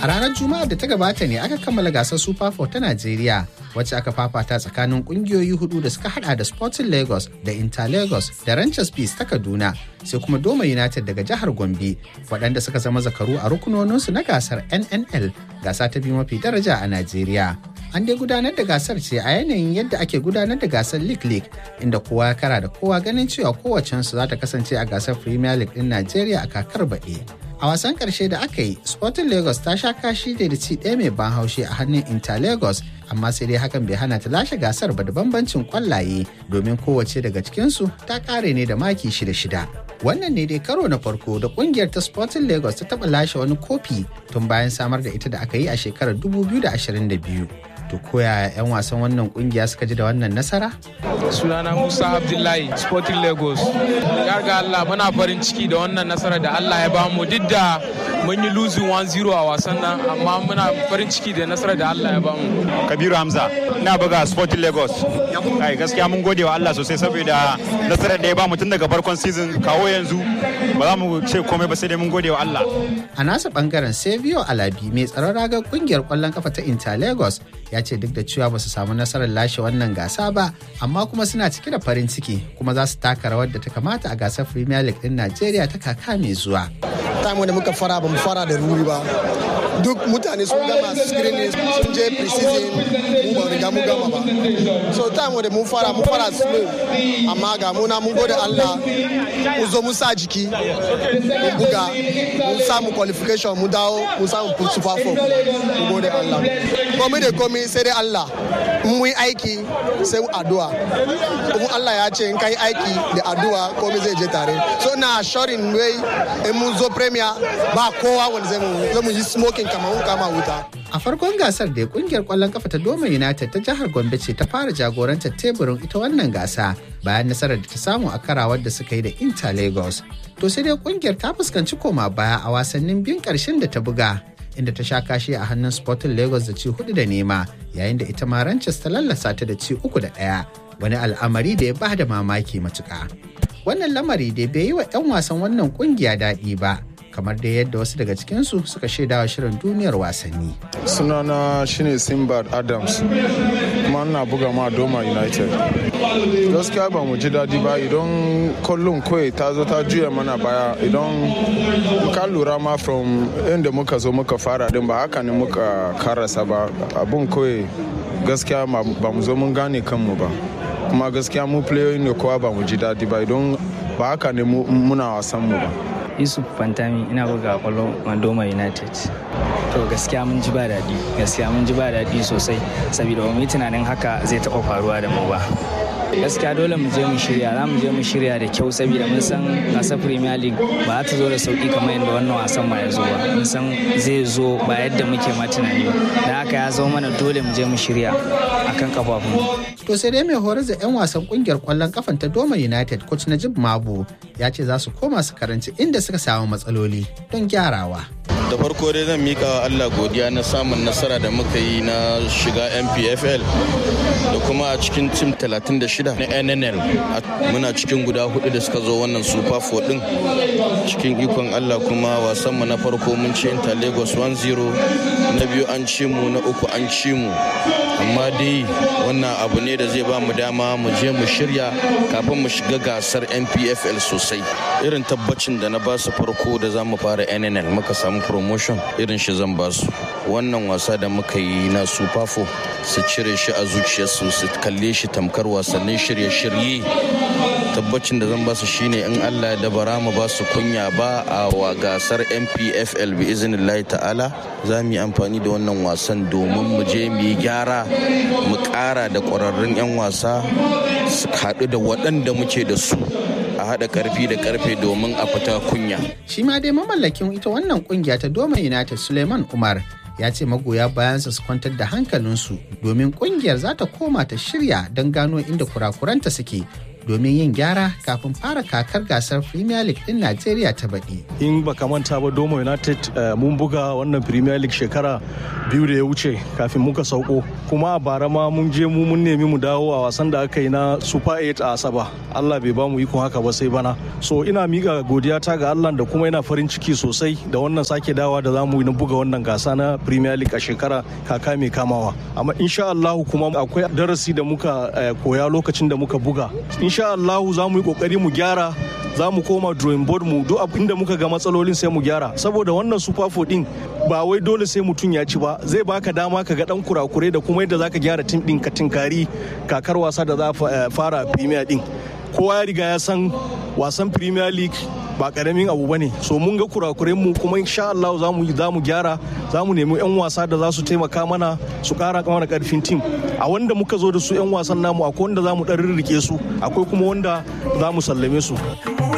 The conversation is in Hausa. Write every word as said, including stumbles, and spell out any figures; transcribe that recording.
A ranar Juma'a da ta gabata ne aka kammala gasar Super Four ta Najeriya, wacce aka fafata tsakanin kungiyoyi hudu da suka hada da Sporting Lagos da Inter Lagos da Ranchers Peace ta Kaduna, sai kuma Doma United daga jihar Gombe, waɗanda suka zama zakaru a rukunoninsu na gasar N N L, gasa ta biyu mafi daraja a Najeriya. An dai gudanar da gasar ce a yanayin yadda ake gudanar da gasar League League, inda kowa ya kara da kowa ganin cewa kowacensu za ta kasance a gasar Premier League ɗin Najeriya a kakar baɗi. A wasan ƙarshe da aka yi, Sporting Lagos ta sha kashi da ci ɗaya mai ban haushi a hannun Inter Lagos, amma sai dai hakan bai hana ta lashe gasar ba da bambancin kwallaye, domin kowace daga cikinsu ta ƙare ne da maki shida-shida. Wannan ne dai karo na farko da kungiyar ta Sporting Lagos ta taɓa lashe wani kofi tun bayan samar da ita da aka yi a shekarar dubu biyu da ashirin da biyu. To koya 'yan wasan wannan kungiya suka ji da wannan nasara? Sunana Musa Abdullahi, Sporting Lagos. Ya ga Allah muna farin ciki da wannan nasara da Allah ya bamu, duk da mun yi losing one zero a wasan nan, amma muna farin ciki da nasara da Allah ya bamu. Kabiru Hamza, ina buga Sporting Lagos. Ai gaskiya mun gode wa Allah sosai saboda nasarar da ya bamu tun daga farkon season kawo yanzu. Ba za mu ce komai ba sai dai mun gode wa Allah. A nasa bangaren Savio Alabi, mai tsaron ragar kungiyar kwallon kafa ta Inter Lagos, ya ce duk da cewa ba su samu nasarar lashe wannan gasa ba, amma kuma suna cike da farin ciki kuma za su taka rawar da ta kamata a gasar Premier League din Najeriya ta kaka mai zuwa. Time da muka fara ba mu fara da ruri ba. Duk mutane sun gama screening, sun je pre-season, mu ba riga mu gama ba. So time da mun fara mun fara slow, amma ga muna mun gode Allah, mu zo mu sa jiki, mun buga, mun samu qualification, mu dawo, mun samu Super Four, mu gode Allah. Komai da komai sai dai Allah, mun yi aiki sai addu'a. Kuma Allah ya ce in kai aiki da addu'a komai zai je tare. So na assuring way in mun zo Premier ba kowa wanda zai mu yi smoking kamar kama wuta. A farkon gasar da kungiyar kwallon kafa ta Doma United ta jihar Gombe ce ta fara jagorantar teburin ita wannan gasa bayan nasarar da ta samu a karawar da suka yi da Inter Lagos. To sai dai kungiyar ta fuskanci koma baya a wasannin biyun karshen da ta buga, inda ta sha kashi a hannun Sporting Lagos da ci hudu da nema, yayin da ita ma Ranchers ta lallasa ta da ci uku da ɗaya, wani al'amari da ya ba da mamaki matuƙa. Wannan lamari da bai yi wa 'yan wasan wannan kungiya daɗi ba, kamar da yadda wasu daga cikinsu suka shaidawa shirin duniyar wasanni. Sunana shine Simbad Adams, kuma ina buga ma Doma United. Gaskiya ba mu ji daɗi ba idan kullum kawai ta zo ta juya mana baya, idan ka lura ma from inda muka zo muka fara din ba haka ne muka karasa ba. Abun kawai gaskiya ba mu zo mun gane kanmu ba, kuma gaskiya mu playoyi ne kowa ba mu ji daɗi ba idan ba haka ne muna wasan mu ba. Yusuf Fantami, ina buga kwallo Doma United. To gaskiya mun ji ba daɗi, gaskiya mun ji ba daɗi sosai, saboda ba mu yi tunanin haka zai taɓa faruwa da mu ba. Gaskiya dole mu je mu shirya, za mu je mu shirya da kyau saboda mun san gasar Premier League ba za ta zo da sauki kamar yadda wannan wasan ma ya zo ba. Mun san zai zo ba yadda muke ma tunani ba. Da haka ya zo mana dole mu je mu shirya akan kafafun. To sai dai mai horar da 'yan wasan kungiyar kwallon kafan ta Doma United, coach Najib Mabu, ya ce za su koma su karanci inda suka samu matsaloli don gyarawa. Da farko dai zan mika wa Allah godiya na samun nasara da muka yi na shiga N P F L da kuma a cikin tim talatin da shida na N N L. Muna cikin guda hudu da suka zo wannan Super Four din. Cikin ikon Allah kuma wasanmu na farko mun ci Inter Lagos one zero, na biyu an ci mu, na uku an ci mu. Amma dai wannan abu ne da zai ba mu dama mu je mu shirya kafin mu shiga gasar N P F L sosai. Irin tabbacin da na ba su farko da za mu fara N N L muka samu promotion, irin shi zan ba su. Wannan wasa da muka yi na Super Four su cire shi a zuciyarsu, su kalle shi tamkar wasannin shirye-shirye. Tabbacin da zan ba su shine in Allah ya dabara mu ba su kunya ba a wa gasar N P F L bi iznillahi ta'ala, za mu yi amfani da wannan wasan domin mu je mu yi gyara, mu ƙara da ƙwararrun 'yan wasa su haɗu da waɗanda muke da su, a haɗa ƙarfi da ƙarfe domin a fita kunya. Shi ma dai mamallakin ita wannan kungiya ta Doma United, Suleiman Umar, ya ce magoya bayansa su kwantar da hankalinsu domin kungiyar za ta koma ta shirya don gano inda kurakuranta suke, domin yin gyara kafin fara kakar gasar Premier League ɗin Najeriya ta baɗi. In baka manta ba Doma United mun buga wannan Premier League shekara biyu da ya wuce kafin muka sauko, kuma a bara ma mun je mu mun nemi mu dawo a wasan da aka yi na Super eight a Asaba. Allah bai ba mu ikon haka ba sai bana. So ina miƙa godiya ta ga Allah da kuma ina farin ciki sosai da wannan sake dawa da zamu yi na buga wannan gasa na Premier League a shekara kaka mai kamawa. Amma insha Allah kuma akwai darasi da muka koya lokacin da muka buga. Insha Allah za mu yi kokari mu gyara, za mu koma drawing board mu duk abinda muka ga matsalolin sai mu gyara, saboda wannan Super four din ba wai dole sai mutum ya ci ba, zai baka dama ka ga dan kurakure da kuma yadda zaka gyara tim din ka tinkari kakar wasa da za fara Premier din. Kowa ya riga ya san wasan Premier League ba karamin abu bane, so mun ga kurakuren mu kuma insha Allah za mu za mu gyara, za mu nemi yan wasa da za su taimaka mana su kara mana karfin tim. A wanda muka zo da su yan wasan namu akwai wanda za mu dan rirrike su, akwai kuma wanda za mu sallame su.